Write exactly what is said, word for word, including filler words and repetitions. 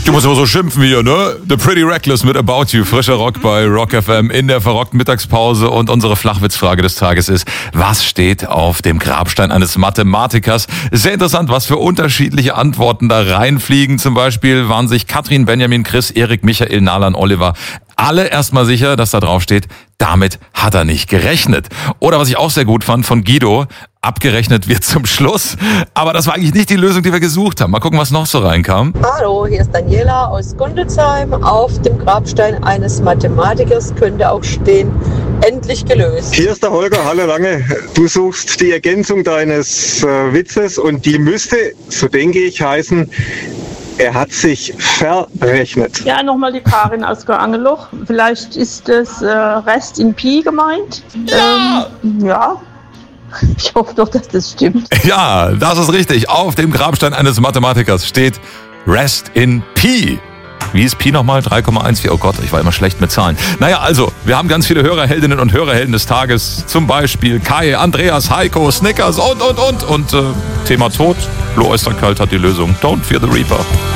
Du musst aber so schimpfen hier, ne? The Pretty Reckless mit About You. Frischer Rock bei Rock F M in der verrockten Mittagspause. Und unsere Flachwitzfrage des Tages ist, was steht auf dem Grabstein eines Mathematikers? Sehr interessant, was für unterschiedliche Antworten da reinfliegen. Zum Beispiel waren sich Katrin, Benjamin, Chris, Erik, Michael, Nalan, Oliver alle erstmal sicher, dass da drauf steht, damit hat er nicht gerechnet. Oder was ich auch sehr gut fand von Guido, abgerechnet wird zum Schluss. Aber das war eigentlich nicht die Lösung, die wir gesucht haben. Mal gucken, was noch so reinkam. Hallo, hier ist Daniela aus Gundelsheim. Auf dem Grabstein eines Mathematikers könnte auch stehen, endlich gelöst. Hier ist der Holger, hallo Lange. Du suchst die Ergänzung deines äh, Witzes und die müsste, so denke ich, heißen, er hat sich verrechnet. Ja, nochmal die Karin aus Geangeloch. Vielleicht ist das äh, Rest in Pi gemeint. Ja. Ähm, ja. Ich hoffe doch, dass das stimmt. Ja, das ist richtig. Auf dem Grabstein eines Mathematikers steht Rest in Pi. Wie ist Pi nochmal? drei Komma eins vier. Oh Gott, ich war immer schlecht mit Zahlen. Naja, also, wir haben ganz viele Hörerheldinnen und Hörerhelden des Tages. Zum Beispiel Kai, Andreas, Heiko, Snickers und, und, und. Und äh, Thema Tod. Blue Oyster Cult hat die Lösung. Don't fear the Reaper.